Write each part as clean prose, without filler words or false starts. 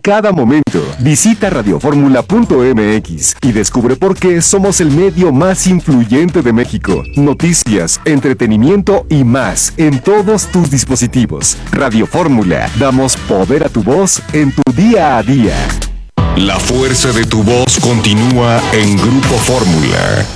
cada momento. Visita radioformula.mx y descubre por qué somos el medio más influyente de México. Noticias, entretenimiento y más en todos tus dispositivos. Radio Fórmula, damos poder a tu voz en tu día a día. La fuerza de tu voz continúa en Grupo Fórmula.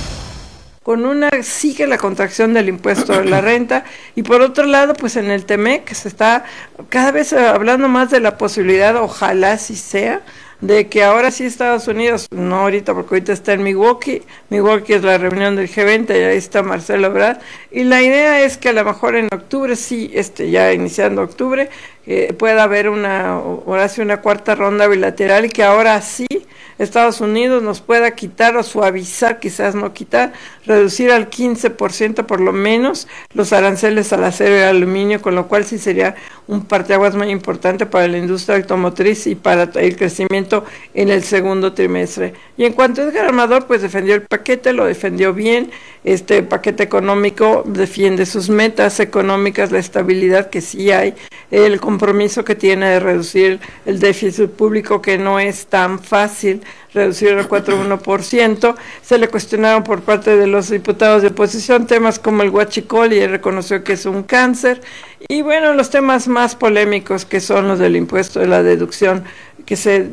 Sigue la contracción del impuesto de la renta, y por otro lado, pues en el TEMEC se está cada vez hablando más de la posibilidad, ojalá sí sea, de que ahora sí Estados Unidos, no ahorita porque ahorita está en Milwaukee es la reunión del G20 y ahí está Marcelo Ebrard, y la idea es que a lo mejor en octubre, sí, ya iniciando octubre, pueda haber una cuarta ronda bilateral, y que ahora sí Estados Unidos nos pueda quitar o suavizar, quizás no quitar, reducir al 15% por lo menos los aranceles al acero y al aluminio, con lo cual sí sería un parteaguas muy importante para la industria automotriz y para el crecimiento en el segundo trimestre. Y en cuanto a Edgar Armador, pues defendió el paquete, lo defendió bien. Este paquete económico defiende sus metas económicas, la estabilidad que sí hay, el compromiso que tiene de reducir el déficit público, que no es tan fácil reducir al 4,1%. Se le cuestionaron por parte de los diputados de oposición temas como el huachicol, y él reconoció que es un cáncer. Y bueno, los temas más polémicos, que son los del impuesto de la deducción, que se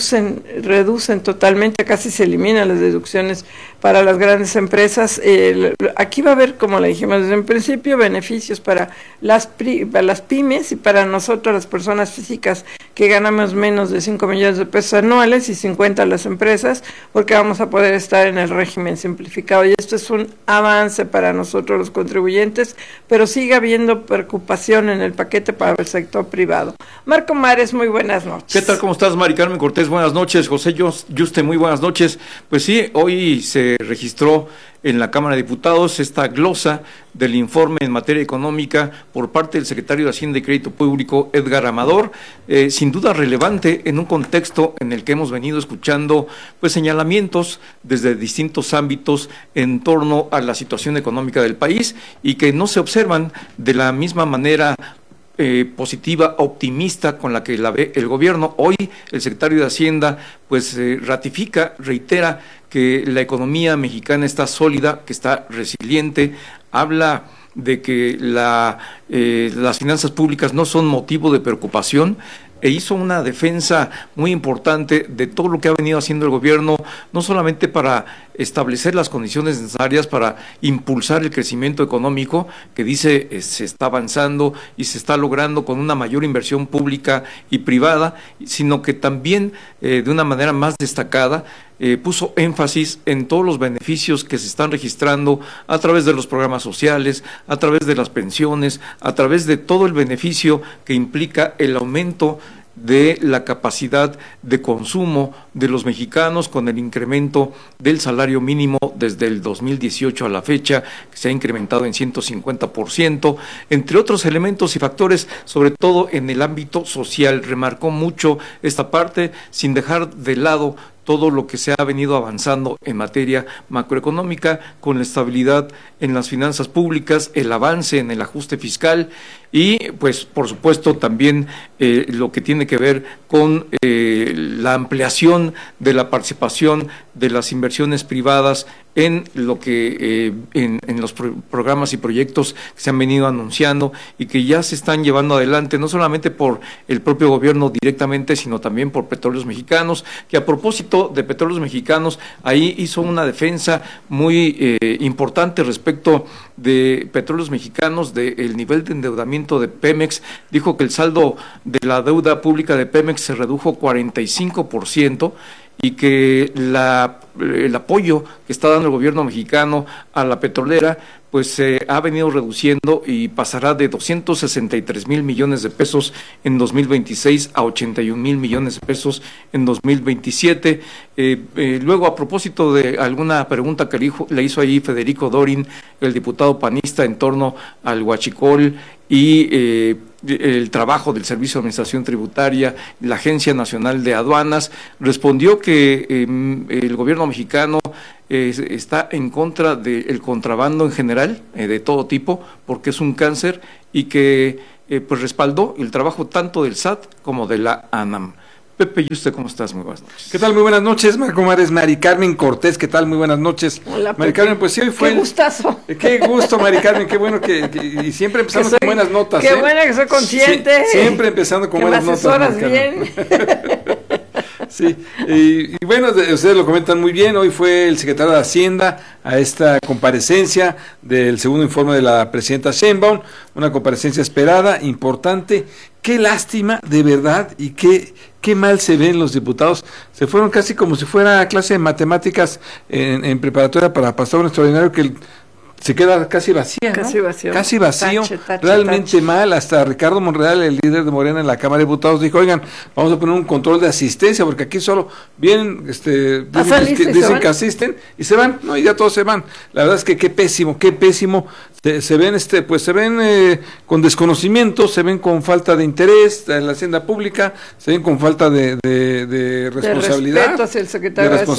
reducen totalmente, casi se eliminan las deducciones para las grandes empresas. Aquí va a haber, como le dijimos desde un principio, beneficios para las pymes y para nosotros, las personas físicas que ganamos menos de 5 millones de pesos anuales, y 50 las empresas, porque vamos a poder estar en el régimen simplificado, y esto es un avance para nosotros los contribuyentes, pero sigue habiendo preocupación en el paquete para el sector privado. Marco Mares, muy buenas noches. ¿Qué tal? ¿Cómo estás, Mari Carmen Cortés? Buenas noches. José Yuste, muy buenas noches. Pues sí, hoy se registró en la Cámara de Diputados esta glosa del informe en materia económica por parte del secretario de Hacienda y Crédito Público, Edgar Amador, sin duda relevante en un contexto en el que hemos venido escuchando pues señalamientos desde distintos ámbitos en torno a la situación económica del país, y que no se observan de la misma manera positiva, optimista con la que la ve el gobierno. Hoy el secretario de Hacienda pues ratifica, reitera que la economía mexicana está sólida, que está resiliente, habla de que las finanzas públicas no son motivo de preocupación, e hizo una defensa muy importante de todo lo que ha venido haciendo el gobierno, no solamente para establecer las condiciones necesarias para impulsar el crecimiento económico, que dice se está avanzando y se está logrando con una mayor inversión pública y privada, sino que también de una manera más destacada puso énfasis en todos los beneficios que se están registrando a través de los programas sociales, a través de las pensiones, a través de todo el beneficio que implica el aumento de la capacidad de consumo de los mexicanos, con el incremento del salario mínimo desde el 2018 a la fecha, que se ha incrementado en 150%, entre otros elementos y factores, sobre todo en el ámbito social. Remarcó mucho esta parte, sin dejar de lado todo lo que se ha venido avanzando en materia macroeconómica, con la estabilidad en las finanzas públicas, el avance en el ajuste fiscal y, pues, por supuesto, también lo que tiene que ver con la ampliación de la participación de las inversiones privadas en lo que en los programas y proyectos que se han venido anunciando y que ya se están llevando adelante, no solamente por el propio gobierno directamente, sino también por Petróleos Mexicanos, que a propósito de Petróleos Mexicanos, ahí hizo una defensa muy importante respecto de Petróleos Mexicanos, del nivel de endeudamiento de Pemex. Dijo que el saldo de la deuda pública de Pemex se redujo 45%, y que el apoyo que está dando el gobierno mexicano a la petrolera pues se ha venido reduciendo y pasará de 263,000 millones de pesos en 2026 a 81,000 millones de pesos en 2027. Luego, a propósito de alguna pregunta que le hizo ahí Federico Dorin, el diputado panista, en torno al huachicol y el trabajo del Servicio de Administración Tributaria, la Agencia Nacional de Aduanas, respondió que el gobierno mexicano está en contra del contrabando en general, de todo tipo, porque es un cáncer, y que pues respaldó el trabajo tanto del SAT como de la ANAM. Pepe, ¿y usted cómo estás? Muy buenas noches. ¿Qué tal? Muy buenas noches, Marco Mares, Mari Carmen Cortés, ¿qué tal? Muy buenas noches. Hola, Mari Carmen, pues sí, hoy fue... ¡Qué gustazo! Qué gusto, Mari Carmen, qué bueno y siempre empezando con buenas notas. ¡Qué buena que soy consciente! Sí, siempre empezando con buenas notas. Que me asesoras bien. Sí, y bueno, ustedes lo comentan muy bien, hoy fue el secretario de Hacienda a esta comparecencia del segundo informe de la presidenta Sheinbaum, una comparecencia esperada, importante. Qué lástima, de verdad, y qué mal se ven los diputados. Se fueron casi como si fuera clase de matemáticas en preparatoria para pasar un extraordinario que se queda casi vacía, ¿no? Casi vacío, realmente mal. Hasta Ricardo Monreal, el líder de Morena en la Cámara de Diputados, dijo, oigan, vamos a poner un control de asistencia, porque aquí solo vienen, dicen que asisten y se van, ¿no? Y ya todos se van. La verdad es que qué pésimo, se ven con desconocimiento, se ven con falta de interés en la hacienda pública, se ven con falta de responsabilidad, de respeto hacia el secretario de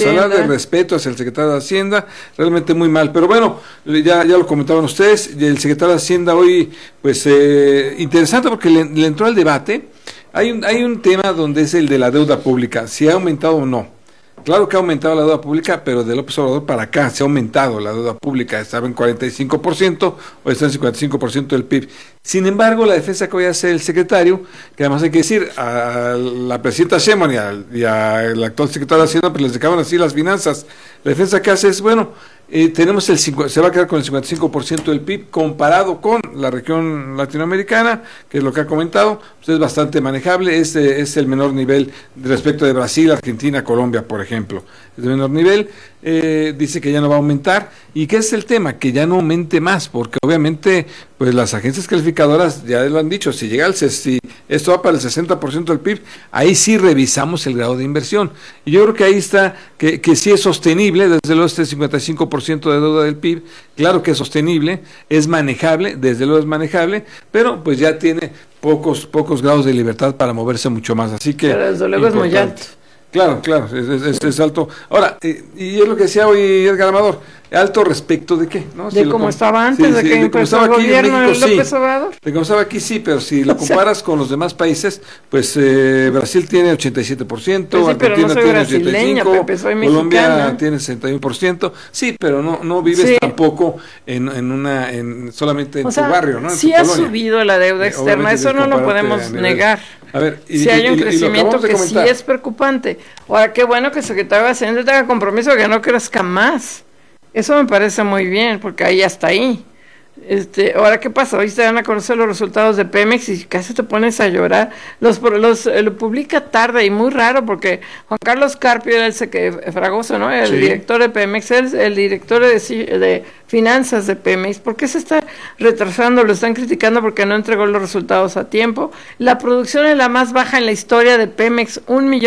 Hacienda, realmente muy mal. Pero bueno, ya lo comentaban ustedes, el secretario de Hacienda hoy, pues interesante porque le entró al debate. Hay un tema donde es el de la deuda pública, si ha aumentado o no. Claro que ha aumentado la deuda pública, pero de López Obrador para acá se ha aumentado la deuda pública, estaba en 45%, hoy está en 55% del PIB. Sin embargo, la defensa que voy a hacer el secretario, que además hay que decir, a la presidenta Sheinbaum y al actual secretario de Hacienda, pues les dejaban así las finanzas. La defensa que hace es, bueno, se va a quedar con el 55% del PIB comparado con la región latinoamericana, que es lo que ha comentado, pues es bastante manejable, es el menor nivel respecto de Brasil, Argentina, Colombia, por ejemplo, es de menor nivel. Dice que ya no va a aumentar. ¿Y qué es el tema? Que ya no aumente más, porque obviamente pues las agencias calificadoras ya lo han dicho, si esto va para el 60% del PIB, ahí sí revisamos el grado de inversión. Y yo creo que ahí está, que sí es sostenible, desde luego este 55% de deuda del PIB, claro que es sostenible, es manejable, desde luego es manejable, pero pues ya tiene pocos grados de libertad para moverse mucho más, así que... Pero desde luego es muy alto. Claro, es alto. Ahora, y es lo que decía hoy Edgar Amador, alto respecto de qué, ¿no? De cómo estaba antes, de que empezó el gobierno de López Obrador. De cómo estaba aquí, sí, pero si lo comparas con los demás países, pues Brasil tiene 87%, pues sí, Argentina tiene 85%, Pepe, soy Colombia tiene 61%, sí, pero no vives tampoco solamente en tu barrio, ¿no? Sí ha subido la deuda externa, eso no lo podemos negar. A ver, si hay un crecimiento que sí es preocupante. Ahora, qué bueno que el secretario de Hacienda tenga compromiso de que no crezca más. Eso me parece muy bien, porque ahí hasta ahí. Ahora, ¿qué pasa? Hoy se van a conocer los resultados de Pemex y casi te pones a llorar. Lo publica tarde y muy raro, porque Juan Carlos Carpio era Fragoso, ¿no? El director de Pemex, el director de finanzas de Pemex. ¿Por qué se está retrasando? Lo están criticando porque no entregó los resultados a tiempo. La producción es la más baja en la historia de Pemex,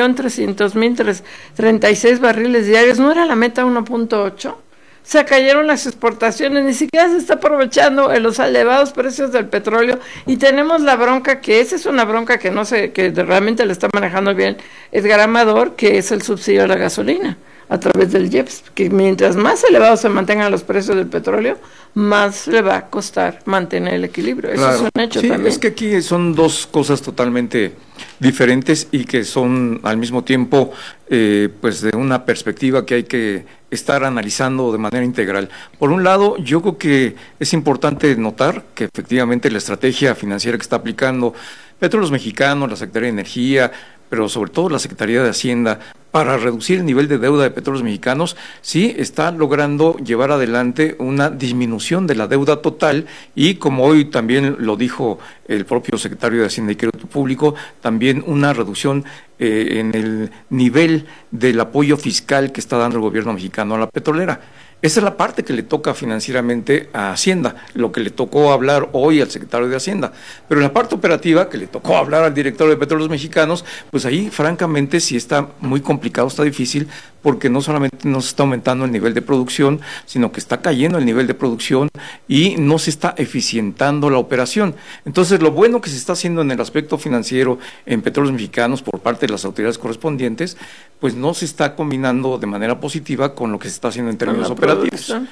1.300.036 barriles diarios. ¿No era la meta 1.8? Se cayeron las exportaciones, ni siquiera se está aprovechando en los elevados precios del petróleo, y tenemos la bronca, que esa es una bronca que que realmente le está manejando bien Edgar Amador, que es el subsidio a la gasolina a través del IEPS, que mientras más elevados se mantengan los precios del petróleo, más le va a costar mantener el equilibrio. Eso es un hecho también. Es que aquí son dos cosas totalmente diferentes y que son al mismo tiempo pues de una perspectiva que hay que estar analizando de manera integral. Por un lado, yo creo que es importante notar que efectivamente la estrategia financiera que está aplicando Petróleos Mexicanos, la Secretaría de Energía, pero sobre todo la Secretaría de Hacienda, para reducir el nivel de deuda de Petróleos Mexicanos, sí está logrando llevar adelante una disminución de la deuda total, y como hoy también lo dijo el propio secretario de Hacienda y Crédito Público, también una reducción en el nivel del apoyo fiscal que está dando el gobierno mexicano a la petrolera. Esa es la parte que le toca financieramente a Hacienda, lo que le tocó hablar hoy al secretario de Hacienda. Pero en la parte operativa, que le tocó hablar al director de Petróleos Mexicanos, pues ahí francamente sí está muy complicado, está difícil, porque no solamente no se está aumentando el nivel de producción, sino que está cayendo el nivel de producción y no se está eficientando la operación. Entonces, lo bueno que se está haciendo en el aspecto financiero en Petróleos Mexicanos por parte de las autoridades correspondientes, pues no se está combinando de manera positiva con lo que se está haciendo en términos operativos.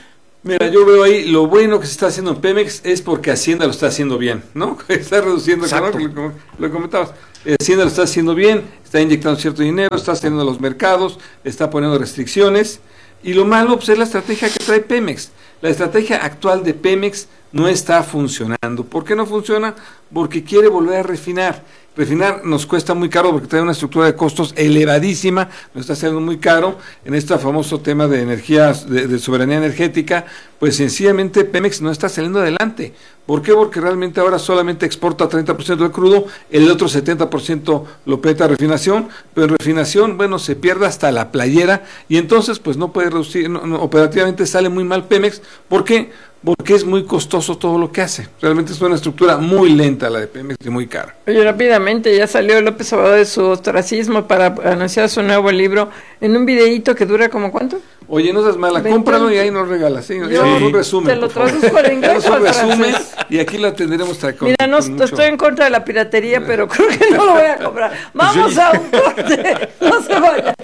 Mira, yo veo ahí lo bueno que se está haciendo en Pemex es porque Hacienda lo está haciendo bien, ¿no? Está reduciendo, ¿no? Lo comentabas. Hacienda lo está haciendo bien, está inyectando cierto dinero, está haciendo los mercados, está poniendo restricciones. Y lo malo pues, es la estrategia que trae Pemex. La estrategia actual de Pemex no está funcionando. ¿Por qué no funciona? Porque quiere volver a refinar. Refinar nos cuesta muy caro porque trae una estructura de costos elevadísima, nos está haciendo muy caro en este famoso tema de energías, de soberanía energética, pues sencillamente Pemex no está saliendo adelante. ¿Por qué? Porque realmente ahora solamente exporta 30% del crudo, el otro 70% lo peta a refinación, pero en refinación, bueno, se pierde hasta la playera y entonces pues no puede reducir, operativamente sale muy mal Pemex. ¿Por qué? Porque es muy costoso todo lo que hace. Realmente es una estructura muy lenta la de Pemex y muy cara. Oye, rápidamente, ya salió López Obrador de su ostracismo para anunciar su nuevo libro en un videíto que dura ¿como cuánto? Oye, no seas mala, cómpralo y ahí nos regalas. ¿Sí? Yo un resumen. Te lo traduzco al inglés o al resumen francés. Y aquí lo tendremos Mira, no estoy en contra de la piratería, pero creo que no lo voy a comprar. Vamos a un corte. No se vayan.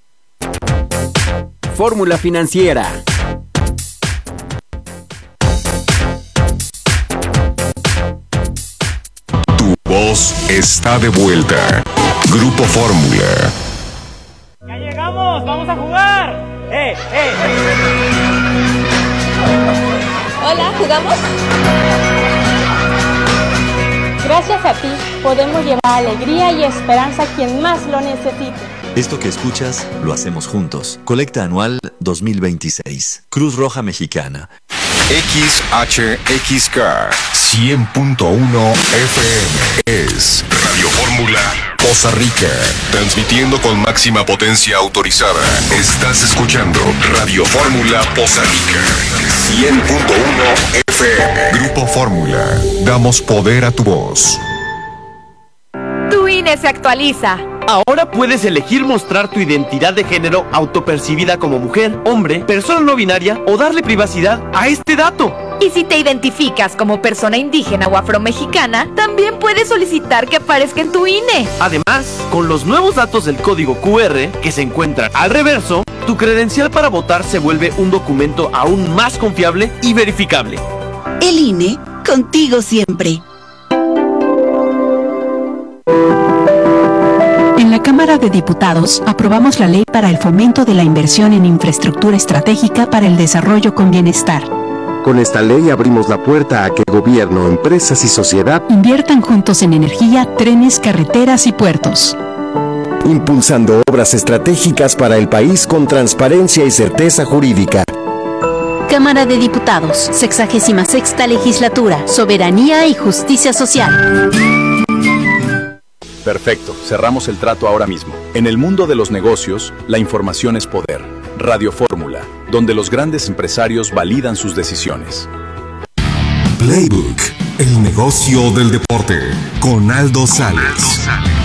Fórmula Financiera. Tu voz está de vuelta. Grupo Fórmula. ¡Ya llegamos! ¡Vamos a jugar! Hola, ¿jugamos? Gracias a ti podemos llevar alegría y esperanza a quien más lo necesite. Esto que escuchas lo hacemos juntos. Colecta Anual 2026. Cruz Roja Mexicana. XHXK 100.1 FM es Radio Fórmula Poza Rica, transmitiendo con máxima potencia autorizada. Estás escuchando Radio Fórmula Poza Rica 100.1 FM. Grupo Fórmula, damos poder a tu voz. Tu INE se actualiza. Ahora puedes elegir mostrar tu identidad de género autopercibida como mujer, hombre, persona no binaria o darle privacidad a este dato. Y si te identificas como persona indígena o afromexicana, también puedes solicitar que aparezca en tu INE. Además, con los nuevos datos del código QR que se encuentran al reverso, tu credencial para votar se vuelve un documento aún más confiable y verificable. El INE, contigo siempre. En la Cámara de Diputados aprobamos la ley para el fomento de la inversión en infraestructura estratégica para el desarrollo con bienestar. Con esta ley abrimos la puerta a que gobierno, empresas y sociedad inviertan juntos en energía, trenes, carreteras y puertos. impulsando obras estratégicas para el país con transparencia y certeza jurídica. Cámara de Diputados, 66ª Legislatura, Soberanía y Justicia Social. Perfecto, cerramos el trato ahora mismo. En el mundo de los negocios, la información es poder. Radio Fórmula, donde los grandes empresarios validan sus decisiones. Playbook, el negocio del deporte, con Aldo Sales.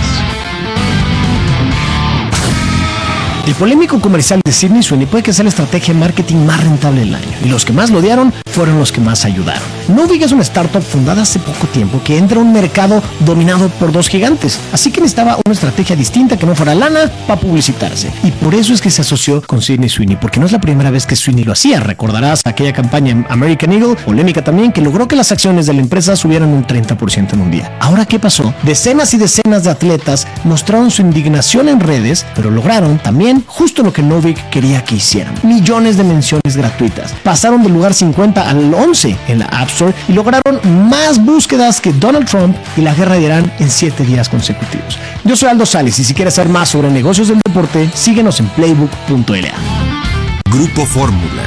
El polémico comercial de Sydney Sweeney puede que sea la estrategia de marketing más rentable del año, y los que más lo odiaron fueron los que más ayudaron. Novig es una startup fundada hace poco tiempo que entra a un mercado dominado por dos gigantes, así que necesitaba una estrategia distinta que no fuera lana para publicitarse, y por eso es que se asoció con Sydney Sweeney, porque no es la primera vez que Sweeney lo hacía. Recordarás aquella campaña en American Eagle, polémica también, que logró que las acciones de la empresa subieran un 30% en un día. Ahora, ¿qué pasó? Decenas y decenas de atletas mostraron su indignación en redes, pero lograron también justo lo que Novig quería que hicieran: millones de menciones gratuitas. Pasaron del lugar 50 al 11 en la App Store y lograron más búsquedas que Donald Trump y la guerra de Irán en 7 días consecutivos. Yo soy Aldo Sales, y si quieres saber más sobre negocios del deporte, síguenos en playbook.la. Grupo Fórmula.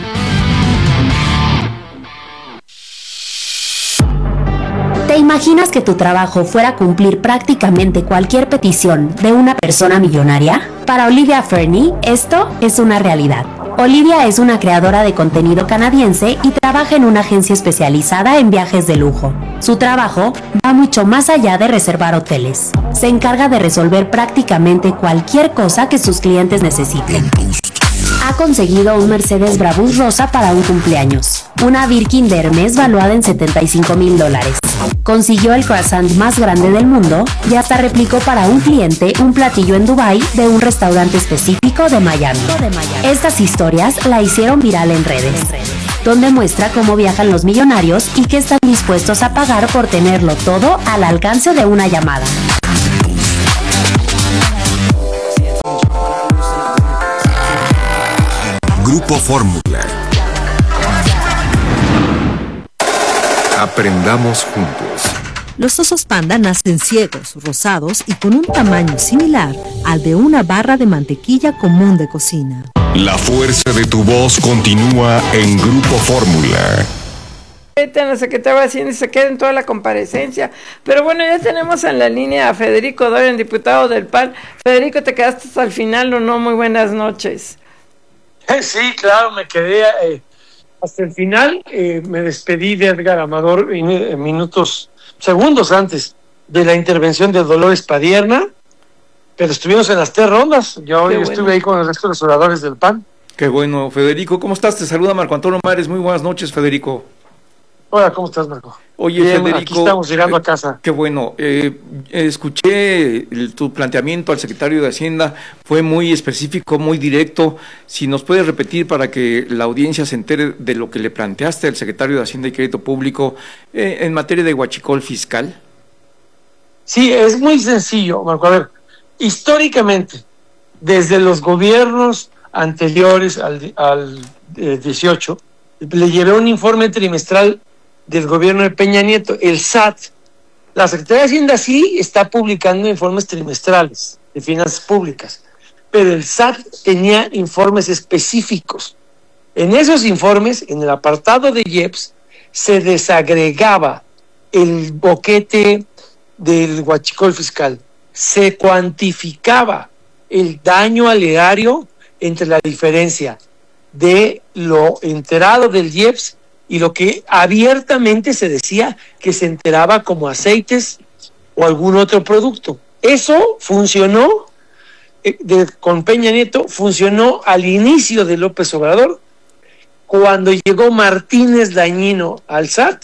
¿Te imaginas que tu trabajo fuera cumplir prácticamente cualquier petición de una persona millonaria? Para Olivia Fernie, esto es una realidad. Olivia es una creadora de contenido canadiense y trabaja en una agencia especializada en viajes de lujo. Su trabajo va mucho más allá de reservar hoteles. Se encarga de resolver prácticamente cualquier cosa que sus clientes necesiten. Ha conseguido un Mercedes Brabus rosa para un cumpleaños, una Birkin de Hermes valuada en $75,000. Consiguió el croissant más grande del mundo y hasta replicó para un cliente un platillo en Dubái de un restaurante específico de Miami. Estas historias la hicieron viral en redes. donde muestra cómo viajan los millonarios y qué están dispuestos a pagar por tenerlo todo al alcance de una llamada. Grupo Fórmula. Aprendamos juntos. Los osos panda nacen ciegos, rosados y con un tamaño similar al de una barra de mantequilla común de cocina. La fuerza de tu voz continúa en Grupo Fórmula. En la Secretaría de Hacienda y se queda en toda la comparecencia. Pero bueno, ya tenemos en la línea a Federico Dorian, diputado del PAN. Federico, ¿te quedaste hasta el final o no? Muy buenas noches. Sí, claro, me quedé hasta el final. Me despedí de Edgar Amador segundos antes de la intervención de Dolores Padierna, pero estuvimos en las 3 rondas. Yo estuve ahí con el resto de los oradores del PAN. Qué bueno, Federico. ¿Cómo estás? Te saluda Marco Antonio Mares. Muy buenas noches, Federico. Hola, ¿cómo estás, Marco? Oye, bien, Federico, aquí estamos llegando a casa. Qué bueno. Escuché tu planteamiento al secretario de Hacienda, fue muy específico, muy directo. Si nos puedes repetir para que la audiencia se entere de lo que le planteaste al secretario de Hacienda y Crédito Público en materia de huachicol fiscal. Sí, es muy sencillo, Marco. A ver, históricamente, desde los gobiernos anteriores al 18, le llevé un informe trimestral del gobierno de Peña Nieto, el SAT. La Secretaría de Hacienda sí está publicando informes trimestrales de finanzas públicas, pero el SAT tenía informes específicos. En esos informes, en el apartado de IEPS, se desagregaba el boquete del huachicol fiscal, se cuantificaba el daño al erario entre la diferencia de lo enterado del IEPS y lo que abiertamente se decía que se enteraba como aceites o algún otro producto. Eso funcionó con Peña Nieto, funcionó al inicio de López Obrador. Cuando llegó Martínez Dañino al SAT,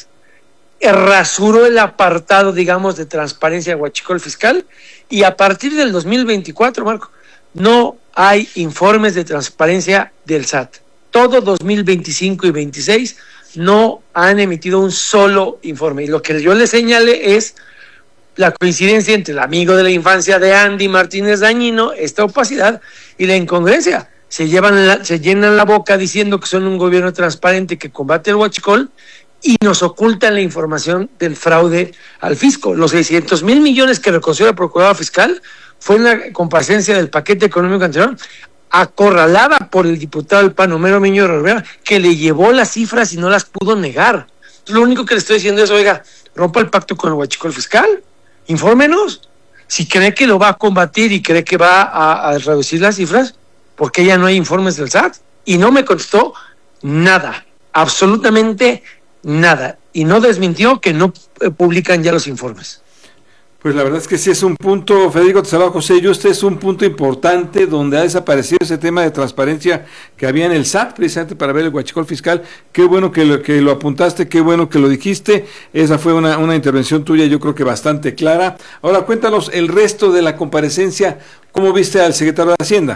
rasuró el apartado, digamos, de transparencia de huachicol fiscal, y a partir del 2024, Marco, no hay informes de transparencia del SAT. Todo 2025 y 26 no han emitido un solo informe. Y lo que yo le señalé es la coincidencia entre el amigo de la infancia de Andy Martínez Dañino, esta opacidad y la incongruencia. Se llenan la boca diciendo que son un gobierno transparente que combate el huachicol y nos ocultan la información del fraude al fisco. Los 600,000 millones que reconoció la Procuradora Fiscal fue en la comparecencia del paquete económico anterior, acorralada por el diputado del PAN, Homero Miño Rivera, que le llevó las cifras y no las pudo negar. Lo único que le estoy diciendo es, oiga, rompa el pacto con el huachicol fiscal, infórmenos. Si cree que lo va a combatir y cree que va a reducir las cifras, ¿por qué ya no hay informes del SAT? Y no me contestó nada, absolutamente nada. Y no desmintió que no publican ya los informes. Pues la verdad es que sí es un punto, Federico, te saluda José Yuste, es un punto importante donde ha desaparecido ese tema de transparencia que había en el SAT, precisamente para ver el huachicol fiscal. Qué bueno que lo apuntaste, qué bueno que lo dijiste. Esa fue una intervención tuya, yo creo que bastante clara. Ahora cuéntanos el resto de la comparecencia, ¿cómo viste al secretario de Hacienda?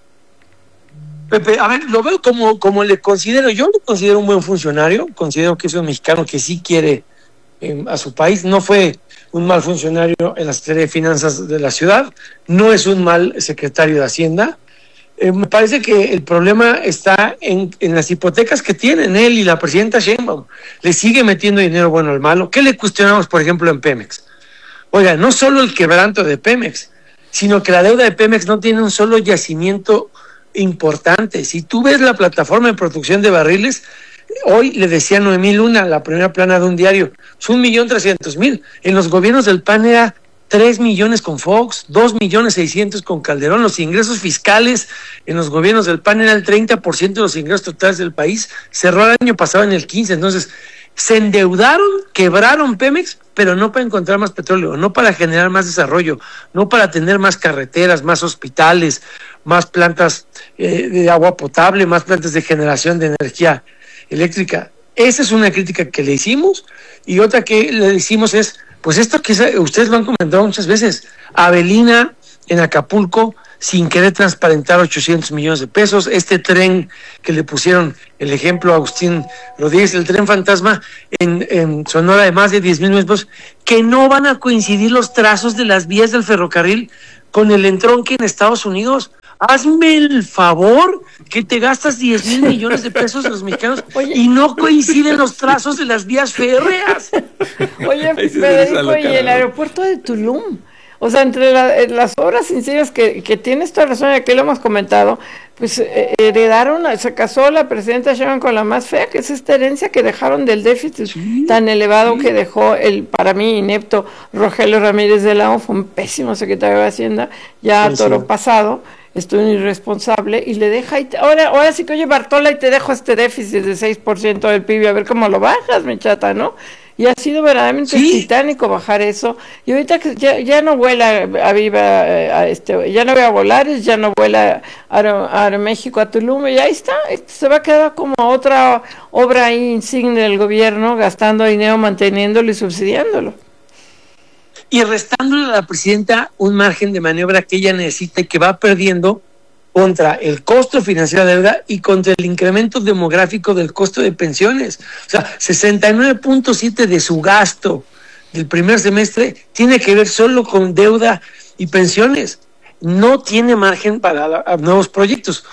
Pepe, a ver, lo veo como le considero, yo lo considero un buen funcionario, considero que es un mexicano que sí quiere a su país, no fue un mal funcionario en la Secretaría de Finanzas de la ciudad, no es un mal secretario de Hacienda. Me parece que el problema está en las hipotecas que tienen él y la presidenta Sheinbaum. Le sigue metiendo dinero bueno al malo. ¿Qué le cuestionamos, por ejemplo, en Pemex? Oiga, no solo el quebranto de Pemex, sino que la deuda de Pemex no tiene un solo yacimiento importante. Si tú ves la plataforma de producción de barriles, hoy le decía Noemí Luna, la primera plana de un diario, es 1,300,000. En los gobiernos del PAN era 3 millones con Fox, 2,600,000 con Calderón. Los ingresos fiscales en los gobiernos del PAN era el 30% de los ingresos totales del país. Cerró el año pasado en el 15%. Entonces, se endeudaron, quebraron Pemex, pero no para encontrar más petróleo, no para generar más desarrollo, no para tener más carreteras, más hospitales, más plantas de agua potable, más plantas de generación de energía eléctrica. Esa es una crítica que le hicimos, y otra que le hicimos es, pues esto que ustedes lo han comentado muchas veces, Avelina en Acapulco sin querer transparentar 800 millones de pesos. Este tren que le pusieron el ejemplo a Agustín Rodríguez, el tren fantasma en Sonora de más de 10,000 millones de pesos, que no van a coincidir los trazos de las vías del ferrocarril con el entronque en Estados Unidos. Hazme el favor que te gastas 10,000 millones de pesos los mexicanos y no coinciden los trazos de las vías férreas. Oye, Federico, y el aeropuerto de Tulum. O sea, entre las obras insignias que tienes toda razón, y aquí lo hemos comentado, pues heredaron, se casó la presidenta Sheinbaum con la más fea, que es esta herencia que dejaron del déficit tan elevado que dejó el, para mí, inepto Rogelio Ramírez de la O, fue un pésimo secretario de Hacienda, ya a toro pasado, estuvo irresponsable, y le deja, ahora sí que, oye, Bartola, y te dejo este déficit de 6% del PIB, a ver cómo lo bajas, mi chata, ¿no? Y ha sido verdaderamente titánico bajar eso. Y ahorita que ya no vuela a Viva, ya no ve a Volaris, ya no vuela a Aeroméxico a Tulum, y ahí está, se va a quedar como otra obra ahí insignia del gobierno, gastando dinero, manteniéndolo y subsidiándolo. Y restándole a la presidenta un margen de maniobra que ella necesita y que va perdiendo contra el costo financiero de la deuda y contra el incremento demográfico del costo de pensiones. O sea, 69.7 de su gasto del primer semestre tiene que ver solo con deuda y pensiones. No tiene margen para nuevos proyectos.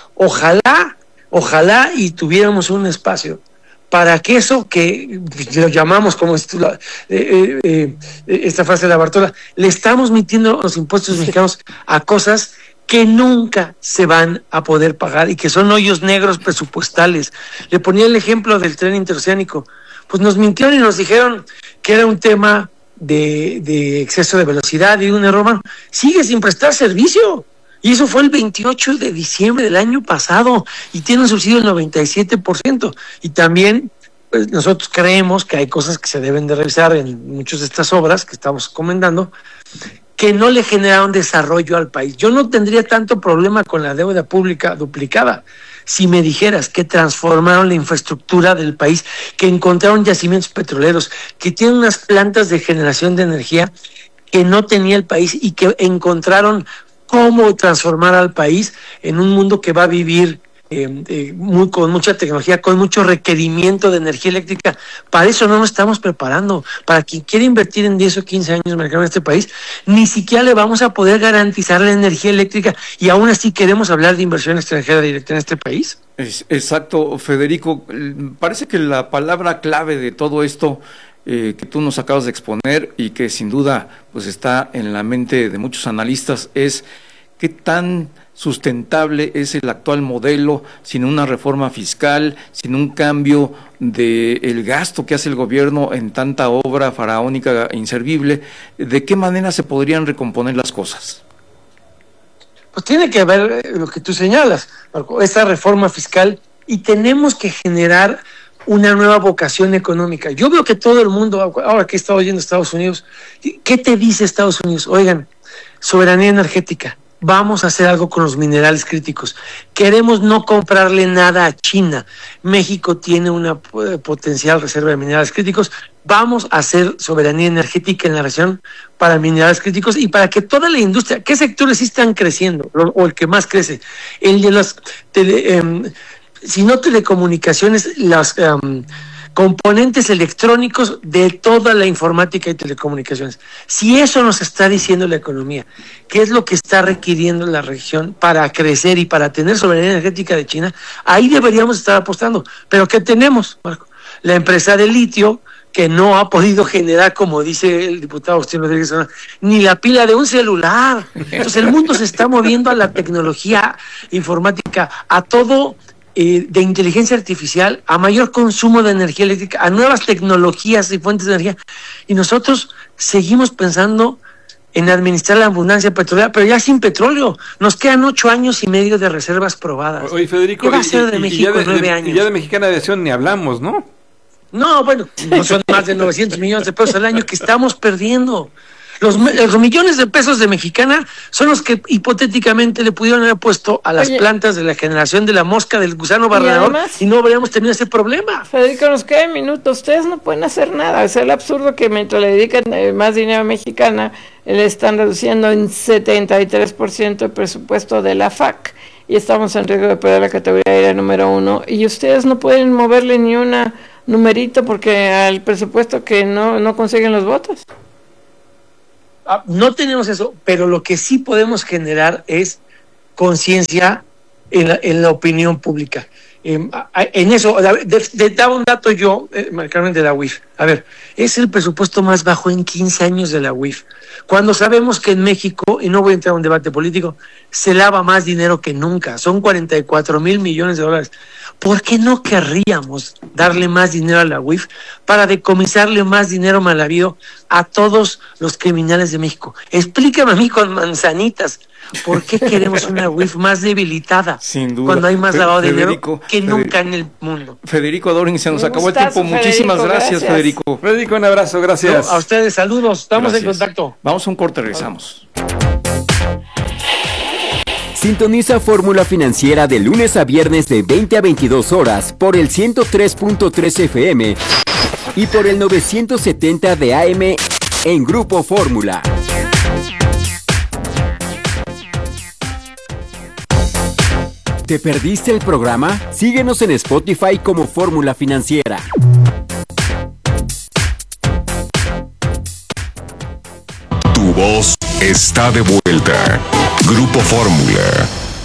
Ojalá y tuviéramos un espacio para que eso que lo llamamos, como esta frase de la Bartola, le estamos metiendo los impuestos mexicanos a cosas que nunca se van a poder pagar y que son hoyos negros presupuestales. Le ponía el ejemplo del tren interoceánico. Pues nos mintieron y nos dijeron que era un tema de exceso de velocidad y un error humano. Sigue sin prestar servicio. Y eso fue el 28 de diciembre del año pasado y tiene un subsidio del 97%. Y también pues, nosotros creemos que hay cosas que se deben de revisar en muchas de estas obras que estamos comentando, que no le generaron desarrollo al país. Yo no tendría tanto problema con la deuda pública duplicada si me dijeras que transformaron la infraestructura del país, que encontraron yacimientos petroleros, que tienen unas plantas de generación de energía que no tenía el país y que encontraron cómo transformar al país en un mundo que va a vivir con mucha tecnología, con mucho requerimiento de energía eléctrica. Para eso no nos estamos preparando. Para quien quiere invertir en 10 o 15 años en este país, ni siquiera le vamos a poder garantizar la energía eléctrica y aún así queremos hablar de inversión extranjera directa en este país. Exacto, Federico. Parece que la palabra clave de todo esto que tú nos acabas de exponer y que sin duda pues está en la mente de muchos analistas es qué tan sustentable es el actual modelo sin una reforma fiscal, sin un cambio del gasto que hace el gobierno en tanta obra faraónica e inservible. ¿De qué manera se podrían recomponer las cosas? Pues tiene que haber lo que tú señalas, Marco, esta reforma fiscal, y tenemos que generar una nueva vocación económica. Yo veo que todo el mundo, ahora que he estado oyendo a Estados Unidos, ¿qué te dice Estados Unidos? Oigan, soberanía energética, vamos a hacer algo con los minerales críticos. Queremos no comprarle nada a China. México tiene una potencial reserva de minerales críticos. Vamos a hacer soberanía energética en la región para minerales críticos y para que toda la industria, ¿qué sectores sí están creciendo? O el que más crece, el de las si no telecomunicaciones, los componentes electrónicos de toda la informática y telecomunicaciones. Si eso nos está diciendo la economía, ¿qué es lo que está requiriendo la región para crecer y para tener soberanía energética de China? Ahí deberíamos estar apostando. ¿Pero qué tenemos, Marco? La empresa de litio, que no ha podido generar, como dice el diputado Agustín Rodríguez, ni la pila de un celular. Entonces el mundo se está moviendo a la tecnología informática, a todo de inteligencia artificial, a mayor consumo de energía eléctrica, a nuevas tecnologías y fuentes de energía, y nosotros seguimos pensando en administrar la abundancia petrolera, pero ya sin petróleo. Nos quedan 8 años y medio de reservas probadas. Oye, Federico, ¿qué va a ser de México en 9 años? Y ya de Mexicana de Aviación ni hablamos, ¿no? No, bueno, no son más de 900 millones de pesos al año que estamos perdiendo. Los millones de pesos de Mexicana son los que hipotéticamente le pudieron haber puesto a las plantas de la generación de la mosca del gusano barrenador y no habríamos tenido ese problema. Federico, nos queda un minuto. Ustedes no pueden hacer nada. Es el absurdo que mientras le dedican más dinero a Mexicana, le están reduciendo en 73% el presupuesto de la FAC. Y estamos en riesgo de perder la categoría aérea número 1. Y ustedes no pueden moverle ni una numerito porque al presupuesto que no consiguen los votos. No tenemos eso, pero lo que sí podemos generar es conciencia en la opinión pública. En eso, daba un dato yo, Carmen, de la UIF. A ver, es el presupuesto más bajo en 15 años de la UIF. Cuando sabemos que en México, y no voy a entrar a un debate político, se lava más dinero que nunca, son 44,000 millones de dólares. ¿Por qué no querríamos darle más dinero a la UIF para decomisarle más dinero mal habido a todos los criminales de México? Explícame a mí con manzanitas, ¿por qué queremos una UIF más debilitada? Sin duda. Cuando hay más lavado de dinero que nunca en el mundo. Federico Adorin, se nos acabó el tiempo. Muchísimas gracias, Federico. Federico, un abrazo, gracias. No, a ustedes, saludos, estamos en contacto. Vamos a un corte, regresamos. Sintoniza Fórmula Financiera de lunes a viernes de 20 a 22 horas por el 103.3 FM y por el 970 de AM en Grupo Fórmula. ¿Te perdiste el programa? Síguenos en Spotify como Fórmula Financiera. Tu voz está de vuelta. Grupo Fórmula.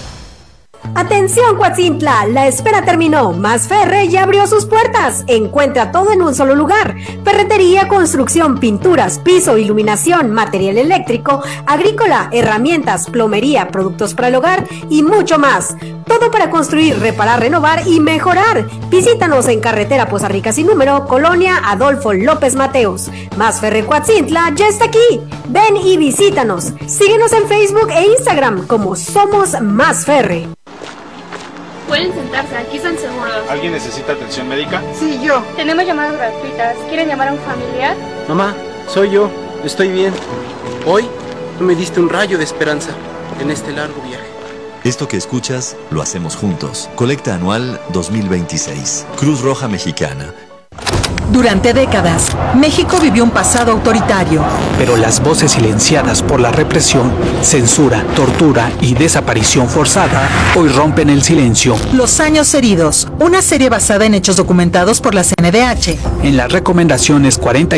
Atención Coatzintla, la espera terminó. Más Ferre ya abrió sus puertas. Encuentra todo en un solo lugar: ferretería, construcción, pinturas, piso, iluminación, material eléctrico, agrícola, herramientas, plomería, productos para el hogar y mucho más. Todo para construir, reparar, renovar y mejorar. Visítanos en carretera Poza Rica sin número, Colonia Adolfo López Mateos. Más Ferre Coatzintla ya está aquí. Ven y visítanos. Síguenos en Facebook e Instagram como Somos Más Ferre. Pueden sentarse, aquí están seguros. ¿Alguien necesita atención médica? Sí, yo. Tenemos llamadas gratuitas. ¿Quieren llamar a un familiar? Mamá, soy yo. Estoy bien. Hoy tú me diste un rayo de esperanza en este largo viaje. Esto que escuchas lo hacemos juntos. Colecta Anual 2026. Cruz Roja Mexicana. Durante décadas, México vivió un pasado autoritario. Pero las voces silenciadas por la represión, censura, tortura y desaparición forzada hoy rompen el silencio. Los años heridos, una serie basada en hechos documentados por la CNDH. En las recomendaciones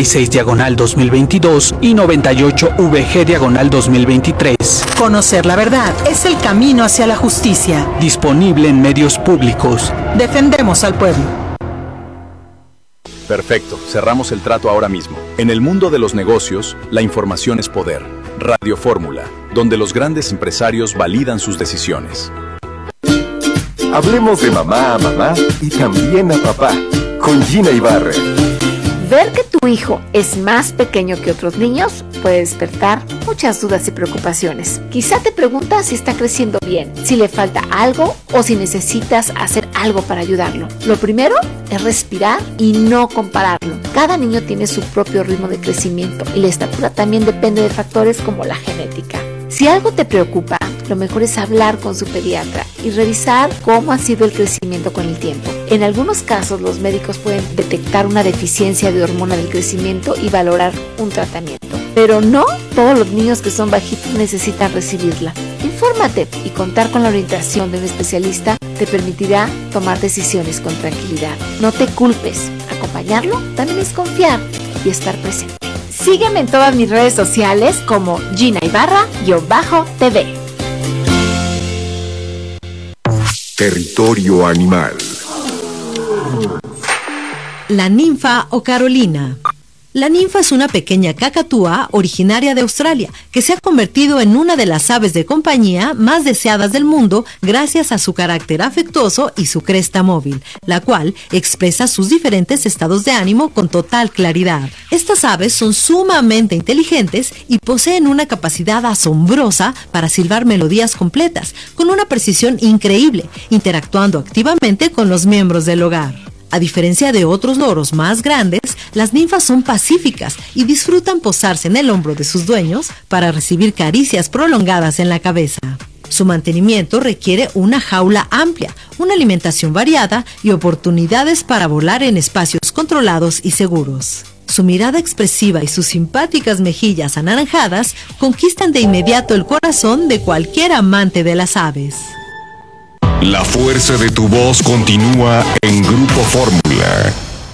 46/2022 y 98/VG/2023. Conocer la verdad es el camino hacia la justicia. Disponible en medios públicos. Defendemos al pueblo. Perfecto, cerramos el trato ahora mismo. En el mundo de los negocios, la información es poder. Radio Fórmula, donde los grandes empresarios validan sus decisiones. Hablemos de mamá a mamá y también a papá, con Gina Ibarra. Ver que tu hijo es más pequeño que otros niños puede despertar muchas dudas y preocupaciones. Quizá te preguntas si está creciendo bien, si le falta algo o si necesitas hacer algo para ayudarlo. Lo primero es respirar y no compararlo. Cada niño tiene su propio ritmo de crecimiento y la estatura también depende de factores como la genética. Si algo te preocupa, lo mejor es hablar con su pediatra y revisar cómo ha sido el crecimiento con el tiempo. En algunos casos, los médicos pueden detectar una deficiencia de hormona del crecimiento y valorar un tratamiento. Pero no todos los niños que son bajitos necesitan recibirla. Infórmate y contar con la orientación de un especialista te permitirá tomar decisiones con tranquilidad. No te culpes. Acompañarlo también es confiar y estar presente. Sígueme en todas mis redes sociales como Gina Ibarra-TV. Territorio animal. La ninfa o Carolina. La ninfa es una pequeña cacatúa originaria de Australia que se ha convertido en una de las aves de compañía más deseadas del mundo gracias a su carácter afectuoso y su cresta móvil, la cual expresa sus diferentes estados de ánimo con total claridad. Estas aves son sumamente inteligentes y poseen una capacidad asombrosa para silbar melodías completas, con una precisión increíble, interactuando activamente con los miembros del hogar. A diferencia de otros loros más grandes, Las ninfas son pacíficas y disfrutan posarse en el hombro de sus dueños para recibir caricias prolongadas en la cabeza. Su mantenimiento requiere una jaula amplia, una alimentación variada y oportunidades para volar en espacios controlados y seguros. Su mirada expresiva y sus simpáticas mejillas anaranjadas conquistan de inmediato el corazón de cualquier amante de las aves. La fuerza de tu voz continúa en Grupo Fórmula.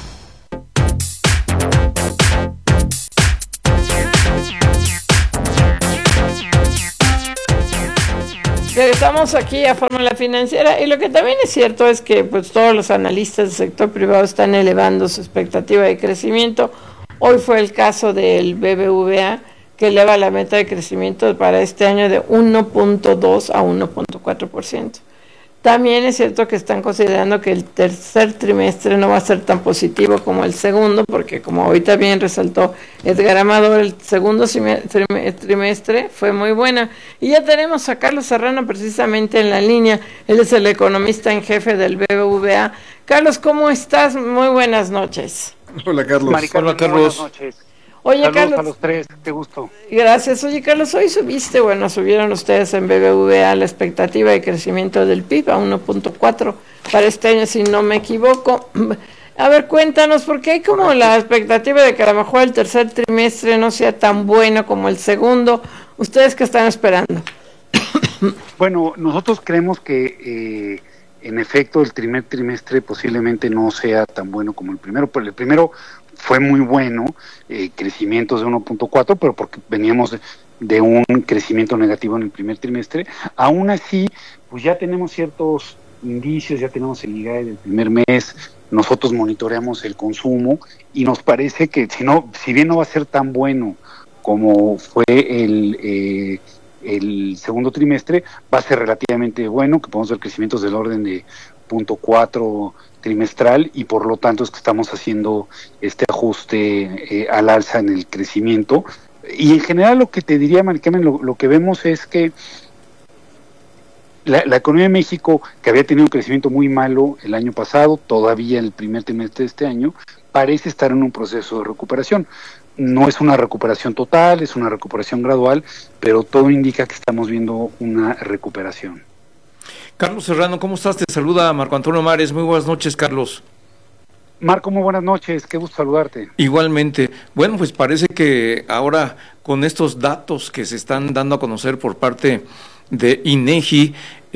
Regresamos aquí a Fórmula Financiera y lo que también es cierto es que pues todos los analistas del sector privado están elevando su expectativa de crecimiento. Hoy fue el caso del BBVA, que eleva la meta de crecimiento para este año de 1.2 a 1.4%. También es cierto que están considerando que el tercer trimestre no va a ser tan positivo como el segundo, porque como ahorita bien resaltó Edgar Amador, el segundo trimestre fue muy buena. Y ya tenemos a Carlos Serrano precisamente en la línea. Él es el economista en jefe del BBVA. Carlos, ¿cómo estás? Muy buenas noches. Hola, Carlos. Hola, Carlos. Buenas noches. Oye, saludos Carlos, a los tres, qué gusto. Gracias. Oye, Carlos, hoy subieron ustedes en BBVA la expectativa de crecimiento del PIB a 1.4 para este año, si no me equivoco. A ver, cuéntanos, porque hay como la expectativa de que a lo mejor el tercer trimestre no sea tan bueno como el segundo. ¿Ustedes qué están esperando? Bueno, nosotros creemos que en efecto el primer trimestre posiblemente no sea tan bueno como el primero, pero el primero fue muy bueno, crecimientos de 1.4, pero porque veníamos de un crecimiento negativo en el primer trimestre. Aún así, pues ya tenemos ciertos indicios, ya tenemos el IGAE del primer mes, nosotros monitoreamos el consumo y nos parece que si bien no va a ser tan bueno como fue el segundo trimestre, va a ser relativamente bueno, que podemos ver crecimientos del orden de 0.4 trimestral, y por lo tanto es que estamos haciendo este ajuste al alza en el crecimiento. Y en general lo que te diría, Maricarmen, lo que vemos es que la economía de México, que había tenido un crecimiento muy malo el año pasado, todavía el primer trimestre de este año, parece estar en un proceso de recuperación. No es una recuperación total, es una recuperación gradual, pero todo indica que estamos viendo una recuperación. Carlos Serrano, ¿cómo estás? Te saluda Marco Antonio Mares. Muy buenas noches, Carlos. Marco, muy buenas noches, qué gusto saludarte. Igualmente. Bueno, pues parece que ahora con estos datos que se están dando a conocer por parte de INEGI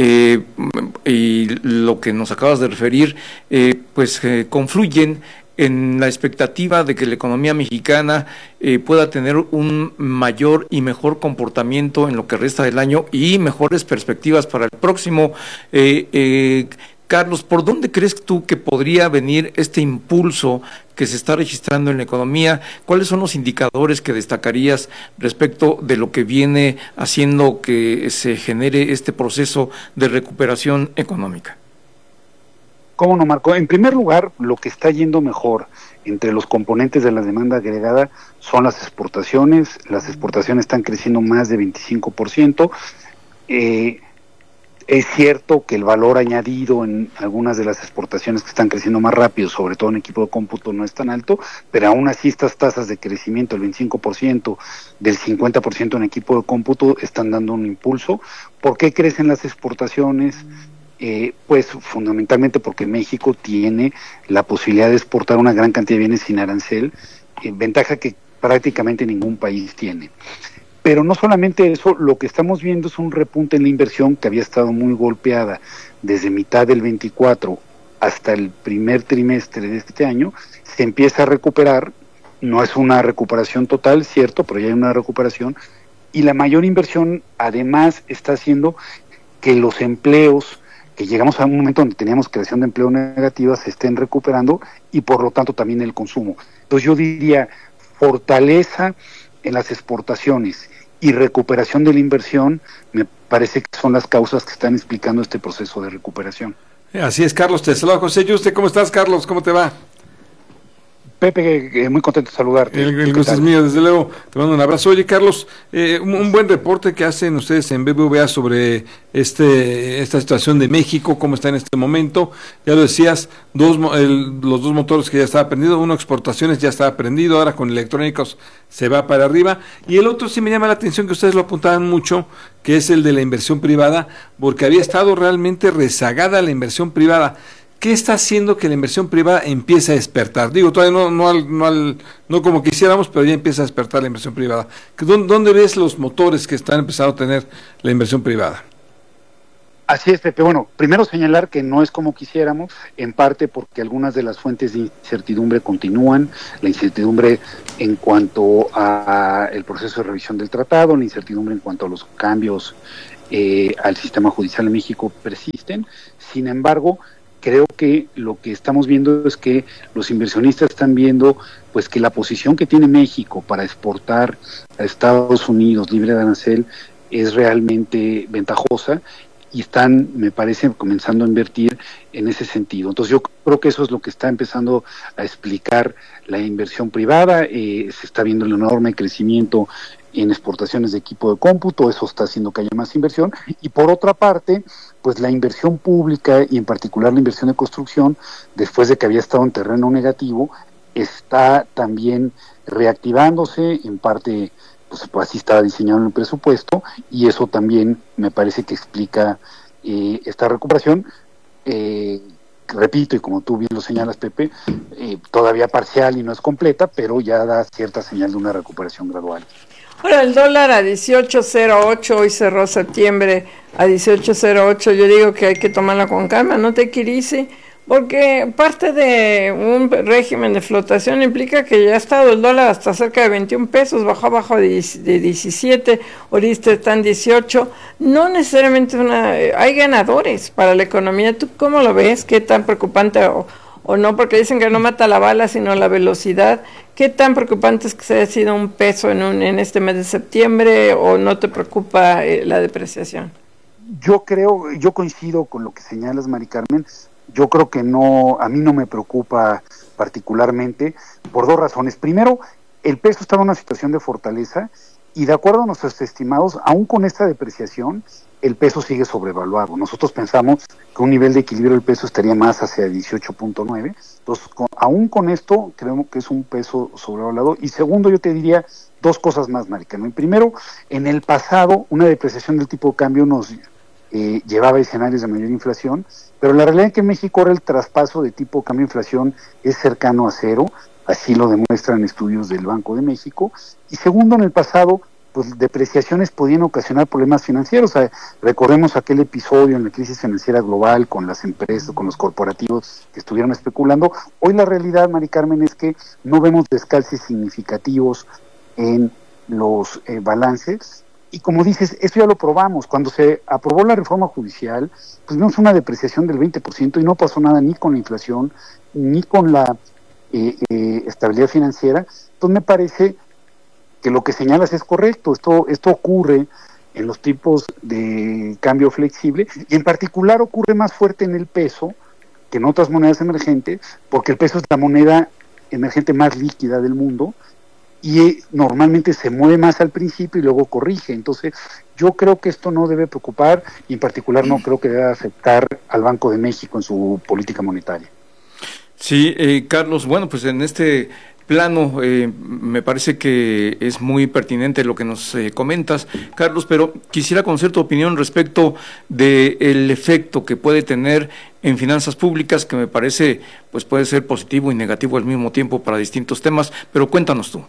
y lo que nos acabas de referir, confluyen en la expectativa de que la economía mexicana pueda tener un mayor y mejor comportamiento en lo que resta del año y mejores perspectivas para el próximo. Carlos, ¿por dónde crees tú que podría venir este impulso que se está registrando en la economía? ¿Cuáles son los indicadores que destacarías respecto de lo que viene haciendo que se genere este proceso de recuperación económica? ¿Cómo no, Marco? En primer lugar, lo que está yendo mejor entre los componentes de la demanda agregada son las exportaciones. Las exportaciones están creciendo más de 25%. Es cierto que el valor añadido en algunas de las exportaciones que están creciendo más rápido, sobre todo en equipo de cómputo, no es tan alto, pero aún así estas tasas de crecimiento, el 25%, del 50% en equipo de cómputo, están dando un impulso. ¿Por qué crecen las exportaciones? Pues fundamentalmente porque México tiene la posibilidad de exportar una gran cantidad de bienes sin arancel, ventaja que prácticamente ningún país tiene. Pero no solamente eso, lo que estamos viendo es un repunte en la inversión que había estado muy golpeada desde mitad del 24 hasta el primer trimestre de este año, se empieza a recuperar. No es una recuperación total, cierto, pero ya hay una recuperación, y la mayor inversión además está haciendo que los empleos, que llegamos a un momento donde teníamos creación de empleo negativa, se estén recuperando, y por lo tanto también el consumo. Entonces yo diría, fortaleza en las exportaciones y recuperación de la inversión, me parece que son las causas que están explicando este proceso de recuperación. Así es, Carlos. Te saluda José Yuste. ¿Cómo estás, Carlos? ¿Cómo te va? Pepe, muy contento de saludarte. El gusto es mío, desde luego, te mando un abrazo. Oye, Carlos, un buen reporte que hacen ustedes en BBVA sobre esta situación de México, cómo está en este momento. Ya lo decías, los dos motores que ya estaba prendido, uno exportaciones ya estaba prendido, ahora con electrónicos se va para arriba. Y el otro sí me llama la atención, que ustedes lo apuntaban mucho, que es el de la inversión privada, porque había estado realmente rezagada la inversión privada. ¿Qué está haciendo que la inversión privada empiece a despertar? Digo, todavía no como quisiéramos, pero ya empieza a despertar la inversión privada. ¿Dónde ves los motores que están empezando a tener la inversión privada? Así es, Pepe. Bueno, primero señalar que no es como quisiéramos, en parte porque algunas de las fuentes de incertidumbre continúan, la incertidumbre en cuanto a el proceso de revisión del tratado, la incertidumbre en cuanto a los cambios al sistema judicial en México persisten. Sin embargo, creo que lo que estamos viendo es que los inversionistas están viendo pues que la posición que tiene México para exportar a Estados Unidos libre de arancel es realmente ventajosa y están, me parece, comenzando a invertir en ese sentido. Entonces yo creo que eso es lo que está empezando a explicar la inversión privada. Se está viendo el enorme crecimiento en exportaciones de equipo de cómputo, eso está haciendo que haya más inversión, y por otra parte, pues la inversión pública y en particular la inversión de construcción, después de que había estado en terreno negativo, está también reactivándose, en parte pues así estaba diseñado en el presupuesto, y eso también me parece que explica esta recuperación, repito, y como tú bien lo señalas, Pepe, todavía parcial y no es completa, pero ya da cierta señal de una recuperación gradual. Bueno, el dólar a 18.08, hoy cerró septiembre a 18.08, yo digo que hay que tomarla con calma, no te quirice, porque parte de un régimen de flotación implica que ya ha estado el dólar hasta cerca de 21 pesos, bajó abajo de 17, ahorita están 18, no necesariamente hay ganadores para la economía. ¿Tú cómo lo ves? ¿Qué tan preocupante o no? Porque dicen que no mata la bala sino la velocidad. ¿Qué tan preocupante es que se haya sido un peso en este mes de septiembre, o no te preocupa la depreciación? Yo coincido con lo que señalas, Mari Carmen. Yo creo que no, a mí no me preocupa particularmente por dos razones. Primero, el peso está en una situación de fortaleza y de acuerdo a nuestros estimados, aún con esta depreciación, el peso sigue sobrevaluado. Nosotros pensamos que un nivel de equilibrio del peso estaría más hacia 18.9. Entonces, aún con esto, creemos que es un peso sobrevaluado. Y segundo, yo te diría dos cosas más, Maricano. Primero, en el pasado, una depreciación del tipo de cambio nos llevaba a escenarios de mayor inflación, pero la realidad es que en México ahora el traspaso de tipo de cambio-inflación es cercano a cero, así lo demuestran estudios del Banco de México. Y segundo, en el pasado, pues depreciaciones podían ocasionar problemas financieros. O sea, recordemos aquel episodio en la crisis financiera global con las empresas, con los corporativos que estuvieron especulando. Hoy la realidad, Mari Carmen, es que no vemos descalces significativos en los balances. Y como dices, esto ya lo probamos. Cuando se aprobó la reforma judicial, pues vimos una depreciación del 20% y no pasó nada ni con la inflación, ni con la estabilidad financiera. Entonces me parece que lo que señalas es correcto. Esto ocurre en los tipos de cambio flexible y en particular ocurre más fuerte en el peso que en otras monedas emergentes, porque el peso es la moneda emergente más líquida del mundo y normalmente se mueve más al principio y luego corrige. Entonces yo creo que esto no debe preocupar y en particular no creo que deba afectar al Banco de México en su política monetaria. Sí, Carlos, bueno, pues en este plano me parece que es muy pertinente lo que nos comentas, Carlos, pero quisiera conocer tu opinión respecto del efecto que puede tener en finanzas públicas, que me parece pues puede ser positivo y negativo al mismo tiempo para distintos temas, pero cuéntanos tú.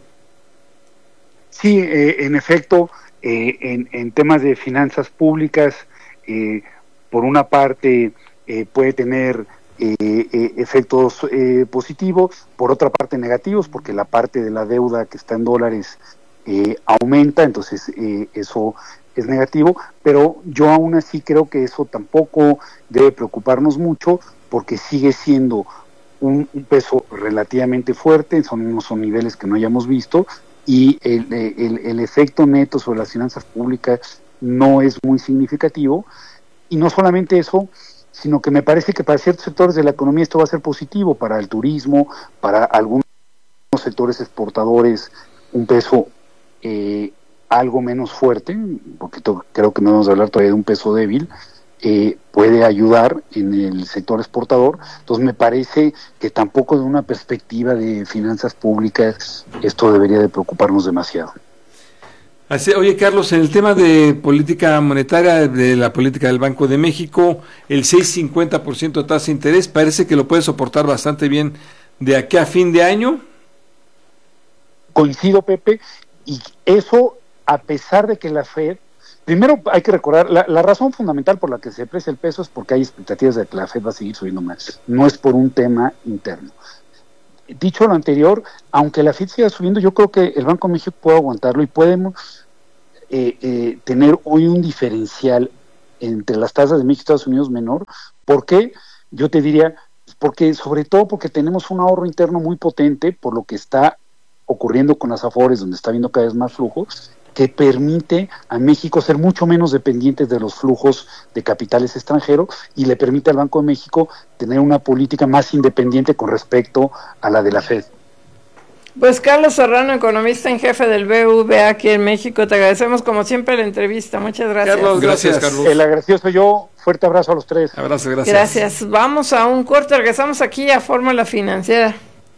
Sí, en efecto, en temas de finanzas públicas, por una parte puede tener efectos positivos, por otra parte negativos, porque la parte de la deuda que está en dólares aumenta, entonces eso es negativo, pero yo aún así creo que eso tampoco debe preocuparnos mucho, porque sigue siendo un peso relativamente fuerte, son niveles que no hayamos visto, y el efecto neto sobre las finanzas públicas no es muy significativo, y no solamente eso, sino que me parece que para ciertos sectores de la economía esto va a ser positivo, para el turismo, para algunos sectores exportadores un peso algo menos fuerte, porque creo que no vamos a hablar todavía de un peso débil, puede ayudar en el sector exportador. Entonces me parece que tampoco de una perspectiva de finanzas públicas esto debería de preocuparnos demasiado. Oye, Carlos, en el tema de política monetaria, de la política del Banco de México, el 6.50% de tasa de interés, parece que lo puede soportar bastante bien de aquí a fin de año. Coincido, Pepe, y eso a pesar de que la Fed, primero hay que recordar, la razón fundamental por la que se aprecia el peso es porque hay expectativas de que la Fed va a seguir subiendo más, no es por un tema interno. Dicho lo anterior, aunque la Fed siga subiendo, yo creo que el Banco de México puede aguantarlo y podemos tener hoy un diferencial entre las tasas de México y Estados Unidos menor. ¿Por qué? Yo te diría, porque sobre todo porque tenemos un ahorro interno muy potente por lo que está ocurriendo con las Afores, donde está habiendo cada vez más flujos, que permite a México ser mucho menos dependientes de los flujos de capitales extranjeros y le permite al Banco de México tener una política más independiente con respecto a la de la Fed. Pues Carlos Serrano, economista en jefe del BBVA aquí en México, te agradecemos como siempre la entrevista. Muchas gracias. Carlos, gracias, Carlos. El agradecido soy yo. Fuerte abrazo a los tres. Abrazo, gracias. Gracias. Vamos a un corte, regresamos aquí a Fórmula Financiera.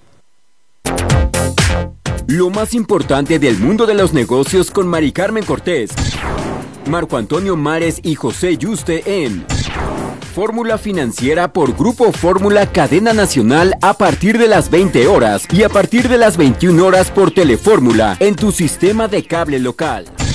Lo más importante del mundo de los negocios con Mari Carmen Cortés, Marco Antonio Mares y José Yuste en Fórmula Financiera por Grupo Fórmula Cadena Nacional a partir de las 20 horas y a partir de las 21 horas por Telefórmula en tu sistema de cable local.